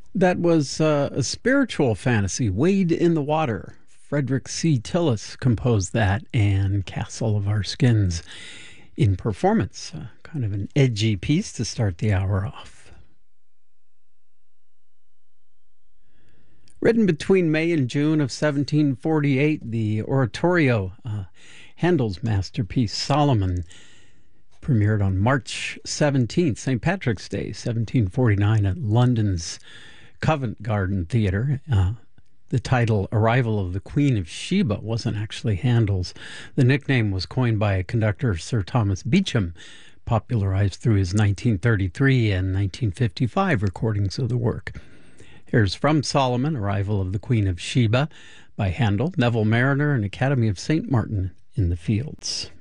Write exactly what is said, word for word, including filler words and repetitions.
That was uh, a spiritual fantasy, Wade in the Water. Frederick C. Tillis composed that, and Castle of Our Skins in performance. Uh, kind of an edgy piece to start the hour off. Written between May and June of seventeen forty-eight, the oratorio, uh, Handel's masterpiece Solomon, premiered on March seventeenth, Saint Patrick's Day, seventeen forty-nine, at London's Covent Garden Theatre. Uh, the title Arrival of the Queen of Sheba wasn't actually Handel's. The nickname was coined by conductor Sir Thomas Beecham, popularized through his nineteen thirty-three and nineteen fifty-five recordings of the work. Here's from Solomon, Arrival of the Queen of Sheba, by Handel, Neville Marriner, and Academy of Saint Martin in the Fields.